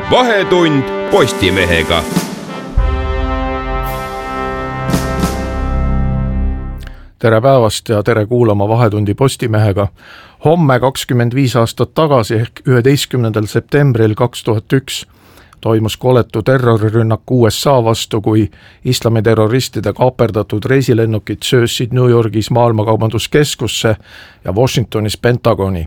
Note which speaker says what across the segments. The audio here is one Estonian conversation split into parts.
Speaker 1: Vahetund Postimehega.
Speaker 2: Tere päevast ja tere kuulama Vahetundi Postimehega. Homme 25 aastat tagasi ehk 11. septembril 2001 toimus koletu terrorirünnak USA vastu, kui islamiterroristide kaaperdatud reisilennukid söösid New Yorgis maailmakaubanduskeskusse ja Washingtonis Pentagoni.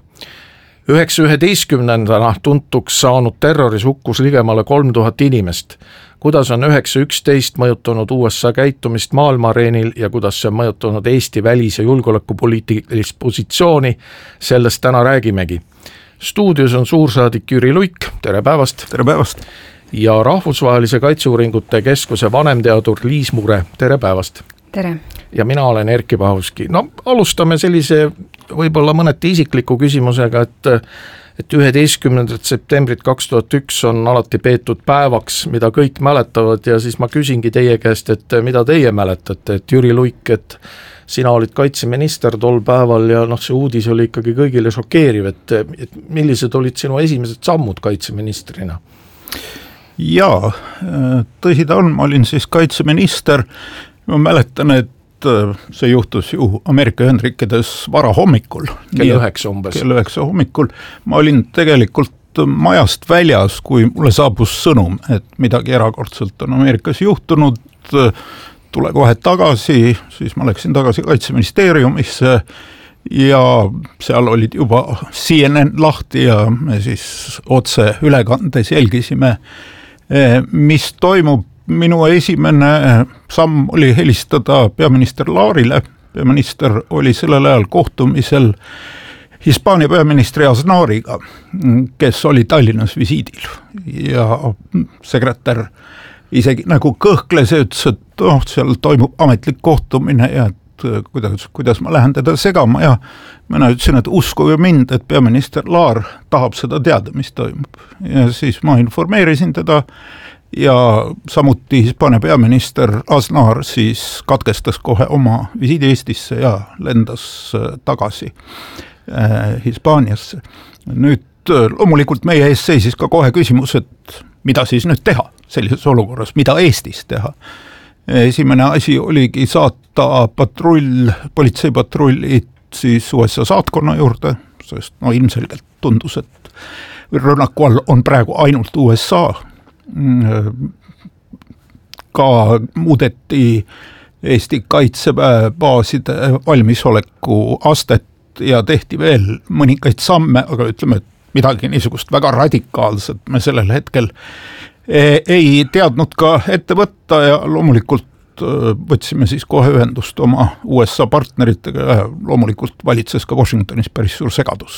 Speaker 2: 9.11. tuntuks saanud terroris hukkus ligemale 3000 inimest. Kuidas on 9.11 mõjutanud USA käitumist maailmaareenil ja kuidas see on mõjutanud Eesti välis- ja julgeolekupoliitilist positsiooni, sellest täna räägimegi. Stuudios on suursaadik Jüri Luik, tere päevast!
Speaker 3: Tere päevast!
Speaker 2: Ja Rahvusvahelise Kaitseuuringute Keskuse vanemteadur Liis Mure, tere päevast!
Speaker 4: Tere!
Speaker 2: Ja mina olen Erkki Pahuski. No alustame sellise võib-olla mõneti isikliku küsimusega, et 11. septembrit 2001 on alati peetud päevaks, mida kõik mäletavad ja siis ma küsingi teie käest, et mida teie mäletate, et Jüri Luik, et sina olid kaitseminister tol päeval ja see uudis oli ikkagi kõigile šokeeriv, et millised olid sinu esimesed sammud kaitseministrina?
Speaker 3: Jaa, tõsi ta on, ma olin siis kaitseminister, ma mäletan, et see juhtus ju Ameerika Ühendriikides varahommikul.
Speaker 2: Kell 9 umbes.
Speaker 3: Kell 9 hommikul. Ma olin tegelikult majast väljas, kui mulle saabus sõnum, et midagi erakordselt on Ameerikas juhtunud, tule kohe tagasi, siis ma läksin tagasi kaitseministeeriumisse ja seal olid juba CNN lahti ja me siis otse ülekandes jälgisime, mis toimub. Minu esimene samm oli helistada peaminister Laarile. Peaminister oli sellel ajal kohtumisel Hispaania peaministri Aznariga, kes oli Tallinnas visiidil. Ja sekretär isegi nagu kõhkles ja ütles, et seal toimub ametlik kohtumine ja kuidas ma lähen teda segama ja mina ütlesin, et uskuge mind, et peaminister Laar tahab seda teada, mis toimub. Ja siis ma informeerisin teda ja samuti Hispaania peaminister Aznar siis katkestas kohe oma visiidi Eestisse ja lendas tagasi Hispaaniasse. Nüüd loomulikult meie ees seisis ka kohe küsimus, et mida siis nüüd teha sellises olukorras, mida Eestis teha. Esimene asi oligi saata politseipatrullid siis USA saatkonna juurde, sest ilmselgelt tundus, et rünnaku all on praegu ainult USA. Ka muudeti Eesti kaitseväe baaside valmisoleku astet ja tehti veel mõningaid samme, aga ütleme, et midagi niisugust väga radikaalset me sellel hetkel ei teadnud ka ette võtta ja loomulikult võtsime siis kohe ühendust oma USA partneritega ja loomulikult valitses ka Washingtonis päris suur segadus